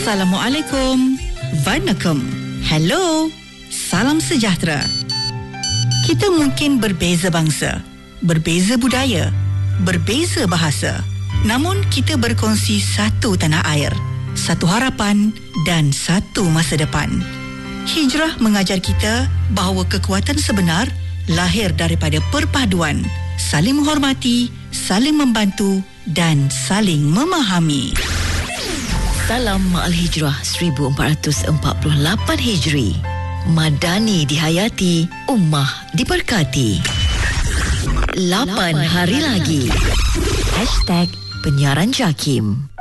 Assalamualaikum. Vanakkam. Hello. Salam sejahtera. Kita mungkin berbeza bangsa, berbeza budaya, berbeza bahasa. Namun kita berkongsi satu tanah air, satu harapan dan satu masa depan. Hijrah mengajar kita bahawa kekuatan sebenar lahir daripada perpaduan, saling menghormati, saling membantu dan saling memahami. Salam Ma'al Hijrah 1448 Hijri. Madani dihayati, ummah diberkati. 8 hari lagi. #Penyiaran Jakim.